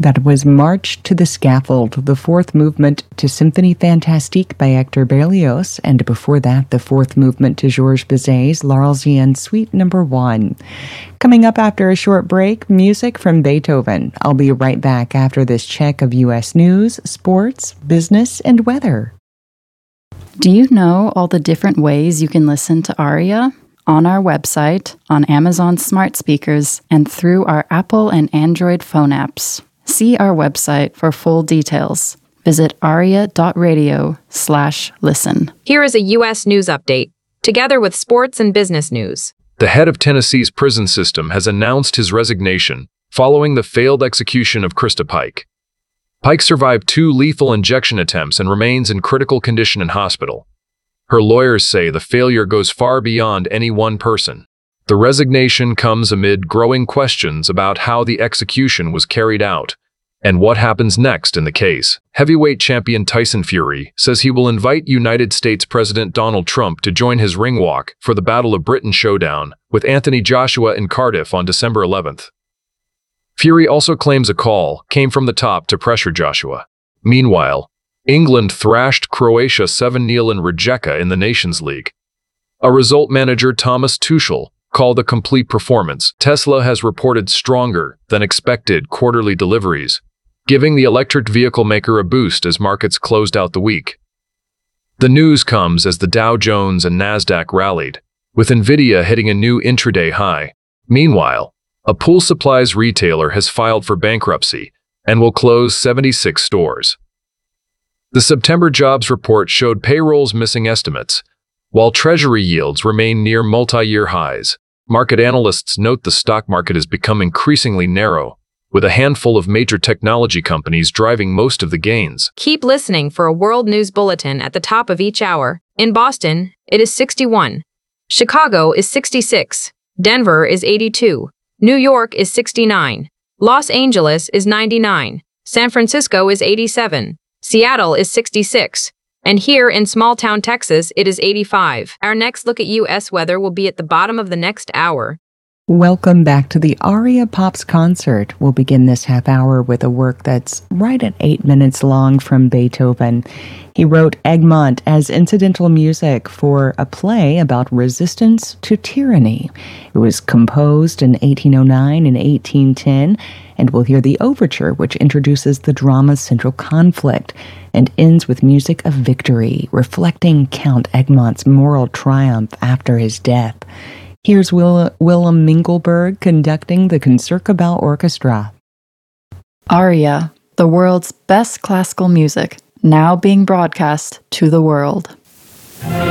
That was March to the Scaffold, the fourth movement to Symphonie Fantastique by Hector Berlioz, and before that, the fourth movement to Georges Bizet's L'Arlésienne Suite No. 1. Coming up after a short break, music from Beethoven. I'll be right back after this check of U.S. news, sports, business, and weather. Do you know all the different ways you can listen to ARIA? On our website, on Amazon smart speakers, and through our Apple and Android phone apps. See our website for full details. Visit aria.radio/listen. Here is a U.S. news update, together with sports and business news. The head of Tennessee's prison system has announced his resignation following the failed execution of Krista Pike. Pike survived 2 lethal injection attempts and remains in critical condition in hospital. Her lawyers say the failure goes far beyond any one person. The resignation comes amid growing questions about how the execution was carried out and what happens next in the case. Heavyweight champion Tyson Fury says he will invite United States President Donald Trump to join his ring walk for the Battle of Britain showdown with Anthony Joshua in Cardiff on December 11th. Fury also claims a call came from the top to pressure Joshua. Meanwhile, England thrashed Croatia 7-0 in Rijeka in the Nations League. A result manager, Thomas Tuchel, called a complete performance. Tesla has reported stronger than expected quarterly deliveries, giving the electric vehicle maker a boost as markets closed out the week. The news comes as the Dow Jones and Nasdaq rallied, with Nvidia hitting a new intraday high. Meanwhile, a pool supplies retailer has filed for bankruptcy and will close 76 stores. The September jobs report showed payrolls missing estimates, while Treasury yields remain near multi-year highs. Market analysts note the stock market has become increasingly narrow, with a handful of major technology companies driving most of the gains. Keep listening for a world news bulletin at the top of each hour. In Boston, it is 61. Chicago is 66. Denver is 82. New York is 69. Los Angeles is 99. San Francisco is 87. Seattle is 66. And here in small-town Texas, it is 85. Our next look at U.S. weather will be at the bottom of the next hour. Welcome back to the Aria Pops concert. We'll begin this half hour with a work that's right at 8 minutes long from Beethoven. He wrote Egmont as incidental music for a play about resistance to tyranny. It was composed in 1809 and 1810, and we'll hear the overture, which introduces the drama's central conflict and ends with music of victory, reflecting Count Egmont's moral triumph after his death. Here's Willem Mingelberg conducting the Concertgebouw Orchestra. ARIA, the world's best classical music, now being broadcast to the world.